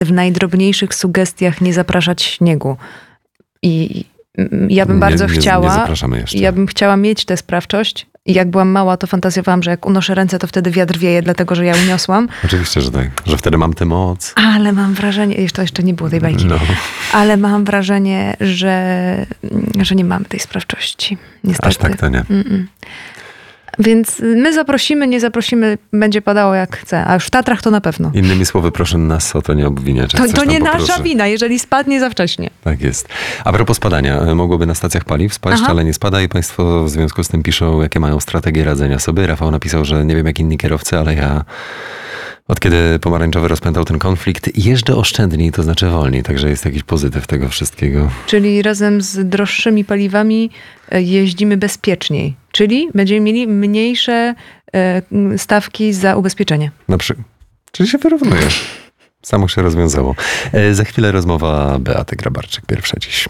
w najdrobniejszych sugestiach nie zapraszać śniegu. I ja bym bardzo chciała... Nie zapraszamy jeszcze. Ja bym chciała mieć tę sprawczość. I jak byłam mała, to fantazjowałam, że jak unoszę ręce, to wtedy wiatr wieje, dlatego że ja uniosłam. Oczywiście, że tak. Że wtedy mam tę moc. Ale mam wrażenie, jeszcze nie było tej bajki, ale mam wrażenie, że nie mamy tej sprawczości. Niestety. Aż tak to nie. Więc my zaprosimy, nie zaprosimy, będzie padało jak chce. A już w Tatrach to na pewno. Innymi słowy, proszę nas o to nie obwiniać. To nie nasza wina, jeżeli spadnie za wcześnie. Tak jest. A propos spadania, mogłoby na stacjach paliw spaść, ale nie spada i państwo w związku z tym piszą, jakie mają strategie radzenia sobie. Rafał napisał, że nie wiem jak inni kierowcy, ale ja od kiedy pomarańczowy rozpętał ten konflikt, jeżdżę oszczędniej, to znaczy wolniej. Także jest jakiś pozytyw tego wszystkiego. Czyli razem z droższymi paliwami jeździmy bezpieczniej. Czyli będziemy mieli mniejsze stawki za ubezpieczenie. Czyli się wyrównuje. Samo się rozwiązało. Za chwilę rozmowa Beaty Grabarczyk, pierwsza dziś.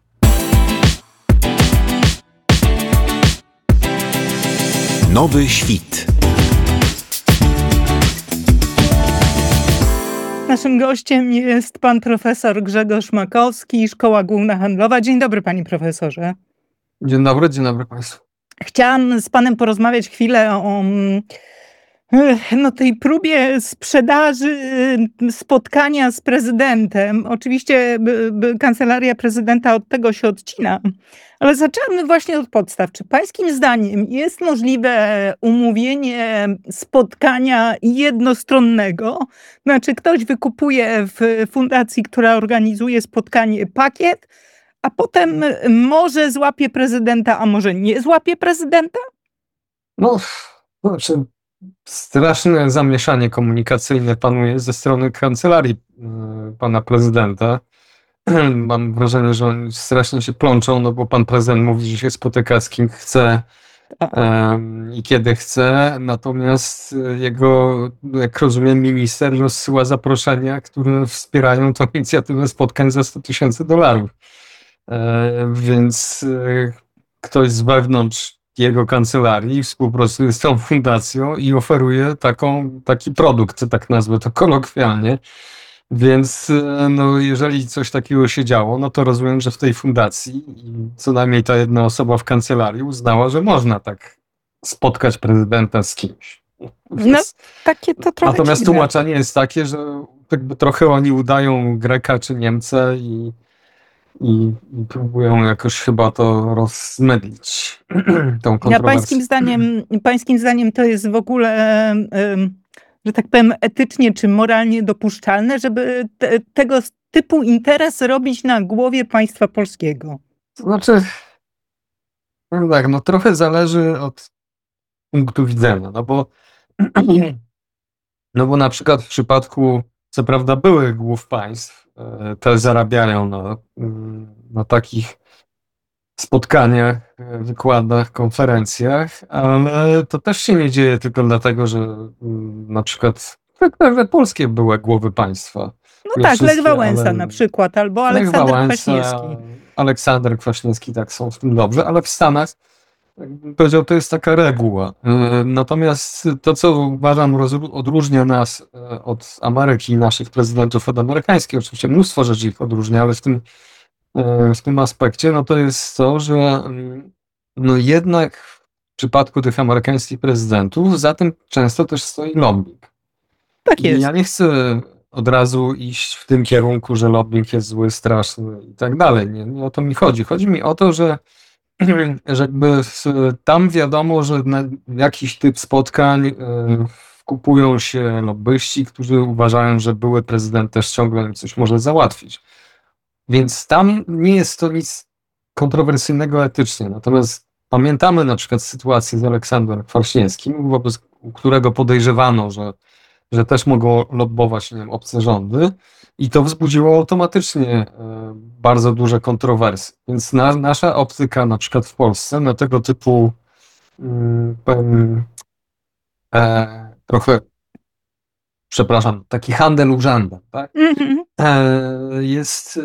Nowy świt. Naszym gościem jest pan profesor Grzegorz Makowski, Szkoła Główna Handlowa. Dzień dobry, panie profesorze. Dzień dobry państwu. Chciałam z panem porozmawiać chwilę o tej próbie sprzedaży spotkania z prezydentem. Oczywiście kancelaria prezydenta od tego się odcina, ale zaczęłam właśnie od podstaw. Czy pańskim zdaniem jest możliwe umówienie spotkania jednostronnego? Znaczy ktoś wykupuje w fundacji, która organizuje spotkanie, pakiet, a potem może złapie prezydenta, a może nie złapie prezydenta? Znaczy straszne zamieszanie komunikacyjne panuje ze strony kancelarii pana prezydenta. Mam wrażenie, że oni strasznie się plączą, bo pan prezydent mówi, że się spotyka z kim chce i kiedy chce, natomiast jego, jak rozumiem, minister rozsyła zaproszenia, które wspierają tą inicjatywę spotkań za $100,000. Więc ktoś z wewnątrz jego kancelarii współpracuje z tą fundacją i oferuje taki produkt, tak nazwę to kolokwialnie. Więc jeżeli coś takiego się działo, to rozumiem, że w tej fundacji co najmniej ta jedna osoba w kancelarii uznała, że można tak spotkać prezydenta z kimś. Takie to trochę Natomiast dziwne. tłumaczenie jest takie, że jakby trochę oni udają Greka czy Niemca i próbują jakoś chyba to rozmydlić, tą kontrowersję. Pańskim zdaniem to jest w ogóle, że tak powiem, etycznie czy moralnie dopuszczalne, żeby tego typu interes robić na głowie państwa polskiego? To znaczy, trochę zależy od punktu widzenia, bo na przykład w przypadku, co prawda, byłych głów państw też zarabiają na takich spotkaniach, wykładach, konferencjach, ale to też się nie dzieje tylko dlatego, że na przykład polskie były głowy państwa. Lech Wałęsa na przykład, albo Aleksander Kwaśniewski. Aleksander Kwaśniewski, tak, są w tym dobrze, ale w Stanach, jakbym powiedział, to jest taka reguła. Natomiast to, co uważam odróżnia nas od Ameryki, naszych prezydentów od amerykańskich, oczywiście mnóstwo rzeczy ich odróżnia, ale w tym aspekcie, to jest to, że jednak w przypadku tych amerykańskich prezydentów za tym często też stoi lobbying. Tak jest. Ja nie chcę od razu iść w tym kierunku, że lobbying jest zły, straszny i tak dalej. Nie o to mi chodzi. Chodzi mi o to, że jakby tam wiadomo, że na jakiś typ spotkań kupują się lobbyści, którzy uważają, że były prezydent też ciągle im coś może załatwić. Więc tam nie jest to nic kontrowersyjnego etycznie. Natomiast pamiętamy na przykład sytuację z Aleksandrem Kwaśniewskim, wobec którego podejrzewano, że też mogą lobbować, obce rządy, i to wzbudziło automatycznie bardzo duże kontrowersje. Więc nasza optyka na przykład w Polsce na tego typu trochę, przepraszam, taki handel urzędem, tak? Jest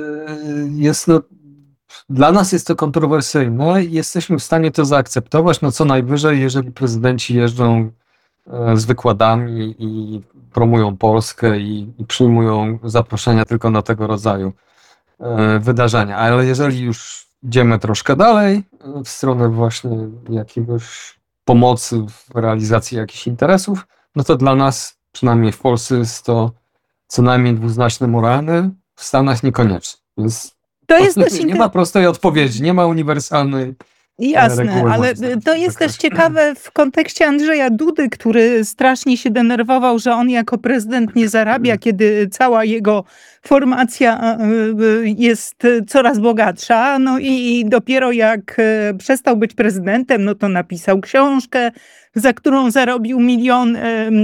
dla nas jest to kontrowersyjne i jesteśmy w stanie to zaakceptować, co najwyżej, jeżeli prezydenci jeżdżą z wykładami i promują Polskę i przyjmują zaproszenia tylko na tego rodzaju wydarzenia. Ale jeżeli już idziemy troszkę dalej w stronę właśnie jakiegoś pomocy w realizacji jakichś interesów, no to dla nas, przynajmniej w Polsce, jest to co najmniej dwuznaczne moralne, w Stanach niekoniecznie. Więc To jest też nie ma prostej odpowiedzi, nie ma uniwersalnej Jasne, reguły. ale moim zdaniem, to w jest też zakresie. ciekawe w kontekście Andrzeja Dudy, który strasznie się denerwował, że on jako prezydent nie zarabia, kiedy cała jego formacja jest coraz bogatsza. No i dopiero jak przestał być prezydentem, no to napisał książkę, za którą zarobił milion,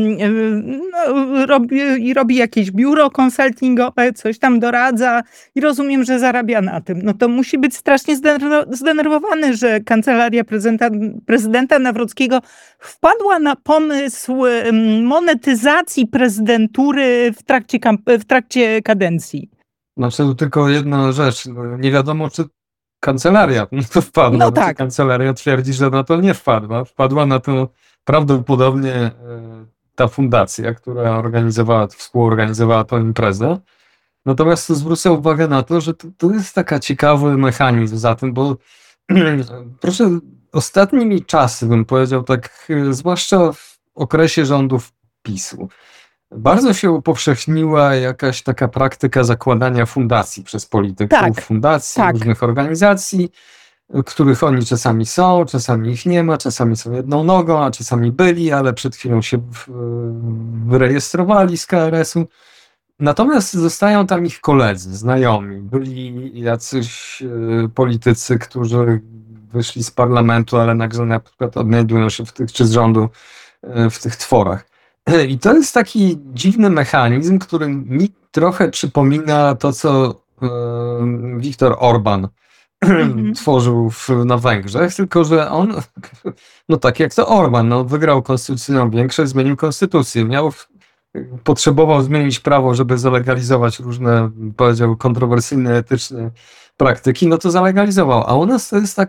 robi jakieś biuro konsultingowe, coś tam doradza i rozumiem, że zarabia na tym. No to musi być strasznie zdenerwowany, że kancelaria prezydenta Nawrockiego wpadła na pomysł monetyzacji prezydentury w trakcie kadencji. Znaczy to tylko jedna rzecz. Nie wiadomo, czy kancelaria na to wpadła. No Znaczy, tak. kancelaria twierdzi, że na to nie wpadła. Wpadła na to prawdopodobnie ta fundacja, która współorganizowała tę imprezę. Natomiast zwrócę uwagę na to, że to jest taka ciekawy mechanizm za tym, bo proszę, ostatnimi czasy, bym powiedział tak, zwłaszcza w okresie rządów PiS-u, bardzo się upowszechniła jakaś taka praktyka zakładania fundacji przez polityków, Tak, fundacji, tak. różnych organizacji, których oni czasami są, czasami ich nie ma, czasami są jedną nogą, a czasami byli, ale przed chwilą się wyrejestrowali z KRS-u. Natomiast zostają tam ich koledzy, znajomi, byli jacyś politycy, którzy wyszli z parlamentu, ale nagle na przykład odnajdują się czy z rządu w tych tworach. I to jest taki dziwny mechanizm, który mi trochę przypomina to, co Viktor Orban tworzył na Węgrzech, tylko że on, no tak jak to Orban, no, wygrał konstytucyjną większość, zmienił konstytucję, potrzebował zmienić prawo, żeby zalegalizować różne, powiedział, kontrowersyjne, etyczne praktyki, no to zalegalizował. A u nas to jest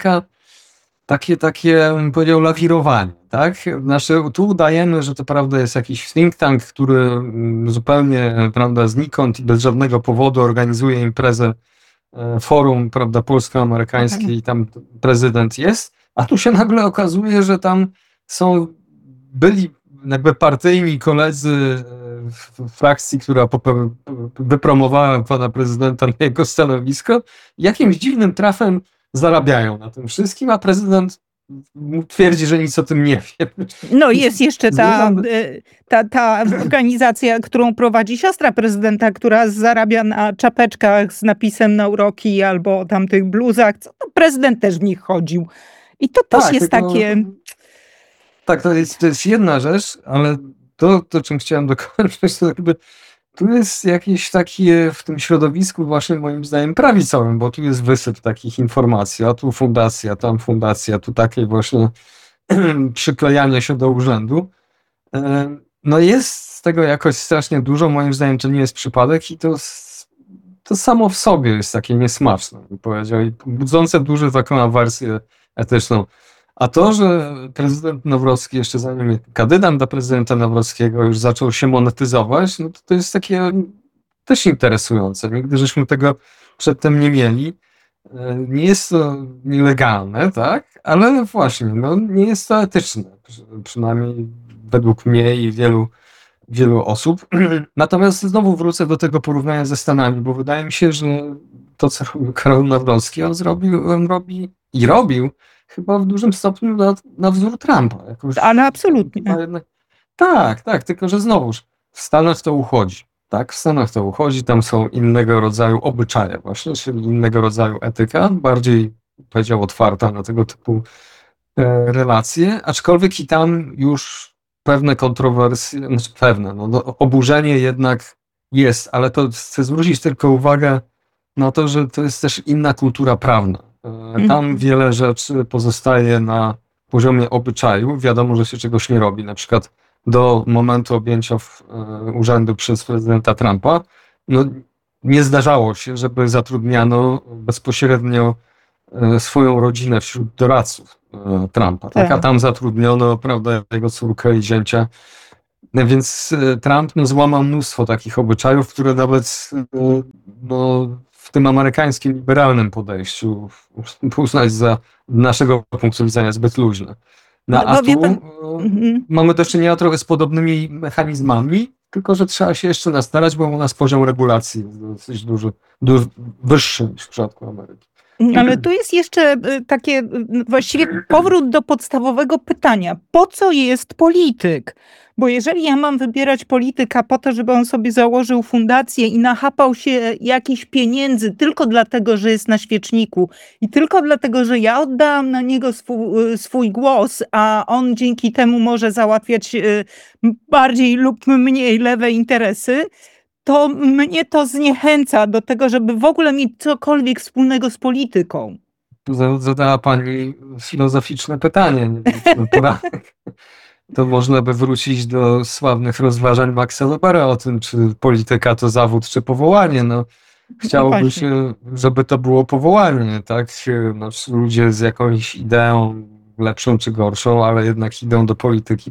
takie, bym powiedział, lawirowanie, tak? Znaczy, tu udajemy, że to prawda jest jakiś think tank, który zupełnie, prawda, znikąd i bez żadnego powodu organizuje imprezę, forum, prawda, polsko-amerykańskie i tam prezydent jest, a tu się nagle okazuje, że tam byli jakby partyjni koledzy w frakcji, która wypromowała pana prezydenta na jego stanowisko, jakimś dziwnym trafem zarabiają na tym wszystkim, a prezydent twierdzi, że nic o tym nie wie. No jest jeszcze ta organizacja, którą prowadzi siostra prezydenta, która zarabia na czapeczkach z napisem na uroki albo tamtych bluzach. Prezydent też w nich chodził. I to też jest takie... Tak, to jest jedna rzecz, ale to czym chciałem dokończyć, to jakby tu jest jakieś takie w tym środowisku właśnie moim zdaniem prawicowym, bo tu jest wysyp takich informacji, a tu fundacja, tam fundacja, tu takie właśnie przyklejanie się do urzędu. No jest z tego jakoś strasznie dużo, moim zdaniem to nie jest przypadek i to samo w sobie jest takie niesmaczne, bym powiedział, i budzące dużo taką awersję etyczną. A to, że prezydent Nawrocki, jeszcze zanim kandydat do prezydenta Nawrockiego już zaczął się monetyzować, no to jest takie też interesujące. Nigdy żeśmy tego przedtem nie mieli. Nie jest to nielegalne, tak? Ale właśnie, no nie jest to etyczne. Przynajmniej według mnie i wielu osób. Natomiast znowu wrócę do tego porównania ze Stanami, bo wydaje mi się, że to, co robił Karol Nawrocki, on robił chyba w dużym stopniu na wzór Trumpa. Ale absolutnie. Tak, tylko że znowuż w Stanach to uchodzi. Tak, w Stanach to uchodzi, tam są innego rodzaju obyczaje właśnie, czyli innego rodzaju etyka, bardziej, powiedział, otwarta na tego typu relacje, aczkolwiek i tam już pewne kontrowersje, oburzenie jednak jest, ale to chcę zwrócić tylko uwagę na to, że to jest też inna kultura prawna. Tam wiele rzeczy pozostaje na poziomie obyczaju. Wiadomo, że się czegoś nie robi. Na przykład do momentu objęcia urzędu przez prezydenta Trumpa, no, nie zdarzało się, żeby zatrudniano bezpośrednio swoją rodzinę wśród doradców. Trumpa. Tak? A tam zatrudniono, prawda, jego córkę i zięcia. Więc Trump złamał mnóstwo takich obyczajów, które nawet w tym amerykańskim liberalnym podejściu uznać za naszego punktu widzenia zbyt luźne. A tu mamy do czynienia trochę z podobnymi mechanizmami, tylko że trzeba się jeszcze nastarać, bo u nas poziom regulacji jest dosyć dużo wyższy niż w przypadku Ameryki. Ale tu jest jeszcze takie właściwie powrót do podstawowego pytania. Po co jest polityk? Bo jeżeli ja mam wybierać polityka po to, żeby on sobie założył fundację i nachapał się jakichś pieniędzy tylko dlatego, że jest na świeczniku i tylko dlatego, że ja oddałam na niego swój głos, a on dzięki temu może załatwiać bardziej lub mniej lewe interesy, to mnie to zniechęca do tego, żeby w ogóle mieć cokolwiek wspólnego z polityką. Zadała pani filozoficzne pytanie. Nie wiem, poranek. To można by wrócić do sławnych rozważań Maxa Webera o tym, czy polityka to zawód, czy powołanie. Chciałoby się, żeby to było powołanie, tak? Ludzie z jakąś ideą lepszą czy gorszą, ale jednak idą do polityki